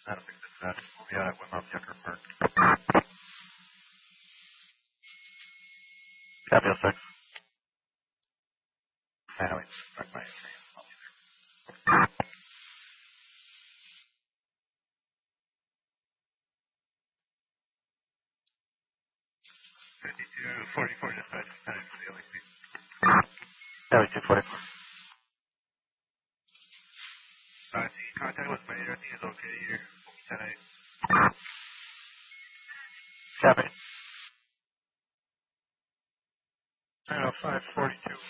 I don't think that's that. We'll be out at Wimhoff Yucker Park. Copy 06. Finally, struck by a train. I'll be there. 5244 dispatch. Time for the LAC. Copy 244. See, contact with my everything is okay here. 10-8. Copy. 90542.